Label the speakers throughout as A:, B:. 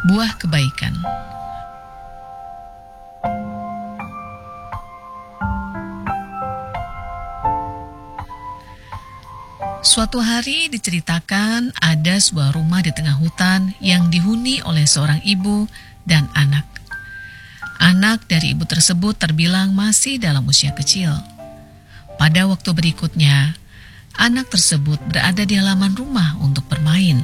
A: buah kebaikan. Suatu hari diceritakan ada sebuah rumah di tengah hutan yang dihuni oleh seorang ibu dan anak. Anak dari ibu tersebut terbilang masih dalam usia kecil. Pada waktu berikutnya, anak tersebut berada di halaman rumah untuk bermain.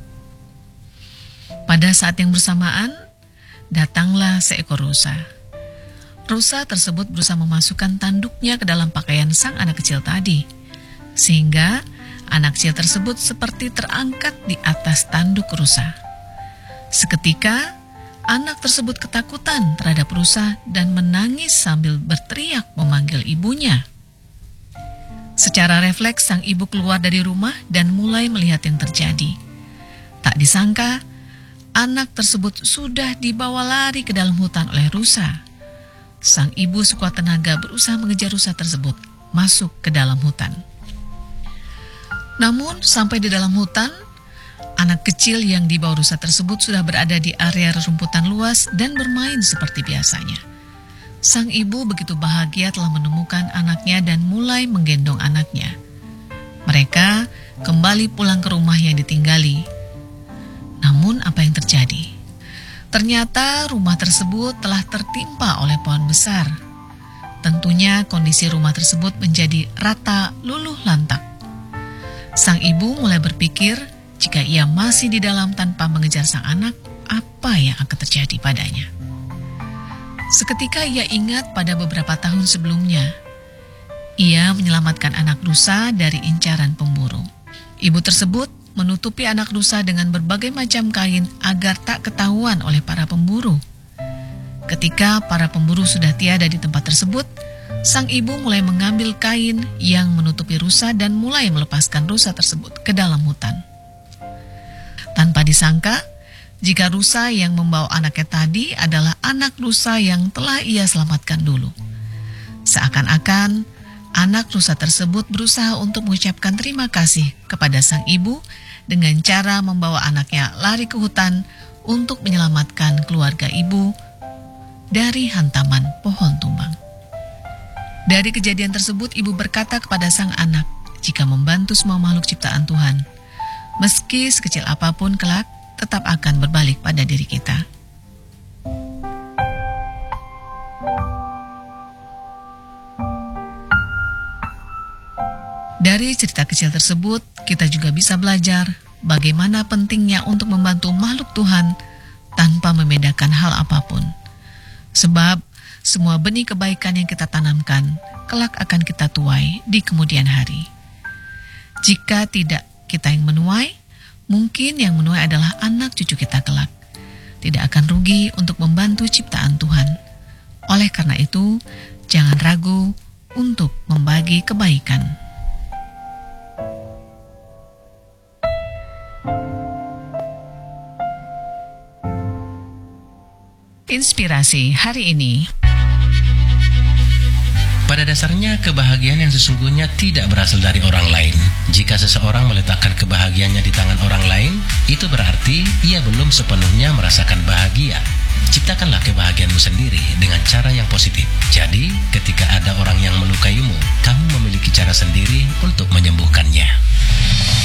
A: Pada saat yang bersamaan, datanglah seekor rusa. Rusa tersebut berusaha memasukkan tanduknya ke dalam pakaian sang anak kecil tadi, sehingga anak kecil tersebut seperti terangkat di atas tanduk rusa. Seketika, anak tersebut ketakutan terhadap rusa dan menangis sambil berteriak memanggil ibunya. Secara refleks, sang ibu keluar dari rumah dan mulai melihat yang terjadi. Tak disangka, anak tersebut sudah dibawa lari ke dalam hutan oleh rusa. Sang ibu sekuat tenaga berusaha mengejar rusa tersebut masuk ke dalam hutan. Namun sampai di dalam hutan, anak kecil yang dibawa rusa tersebut sudah berada di area rumputan luas dan bermain seperti biasanya. Sang ibu begitu bahagia telah menemukan anaknya dan mulai menggendong anaknya. Mereka kembali pulang ke rumah yang ditinggali. Namun apa yang terjadi? Ternyata rumah tersebut telah tertimpa oleh pohon besar. Tentunya kondisi rumah tersebut menjadi rata luluh lantak. Sang ibu mulai berpikir jika ia masih di dalam tanpa mengejar sang anak, apa yang akan terjadi padanya. Seketika ia ingat pada beberapa tahun sebelumnya, ia menyelamatkan anak rusa dari incaran pemburu. Ibu tersebut menutupi anak rusa dengan berbagai macam kain agar tak ketahuan oleh para pemburu. Ketika para pemburu sudah tiada di tempat tersebut, sang ibu mulai mengambil kain yang menutupi rusa dan mulai melepaskan rusa tersebut ke dalam hutan. Tanpa disangka, jika rusa yang membawa anaknya tadi adalah anak rusa yang telah ia selamatkan dulu. Seakan-akan, anak rusa tersebut berusaha untuk mengucapkan terima kasih kepada sang ibu dengan cara membawa anaknya lari ke hutan untuk menyelamatkan keluarga ibu dari hantaman pohon tumbang. Dari kejadian tersebut, ibu berkata kepada sang anak, jika membantu semua makhluk ciptaan Tuhan, meski sekecil apapun kelak, tetap akan berbalik pada diri kita. Dari cerita kecil tersebut, kita juga bisa belajar bagaimana pentingnya untuk membantu makhluk Tuhan tanpa membedakan hal apapun. Sebab semua benih kebaikan yang kita tanamkan, kelak akan kita tuai di kemudian hari. Jika tidak kita yang menuai, mungkin yang menuai adalah anak cucu kita kelak. Tidak akan rugi untuk membantu ciptaan Tuhan. Oleh karena itu, jangan ragu untuk membagi kebaikan. Inspirasi hari ini.
B: Pada dasarnya, kebahagiaan yang sesungguhnya tidak berasal dari orang lain. Jika seseorang meletakkan kebahagiaannya di tangan orang lain, itu berarti ia belum sepenuhnya merasakan bahagia. Ciptakanlah kebahagiaanmu sendiri dengan cara yang positif. Jadi, ketika ada orang yang melukaimu, kamu memiliki cara sendiri untuk menyembuhkannya.